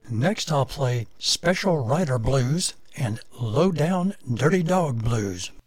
Next I'll play Special Rider Blues and Low Down Dirty Dog Blues.